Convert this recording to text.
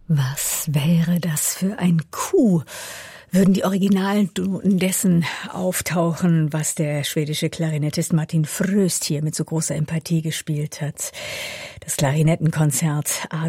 Was wäre das für ein Coup? Würden die originalen Noten dessen auftauchen, was der schwedische Klarinettist Martin Fröst hier mit so großer Empathie gespielt hat. Das Klarinettenkonzert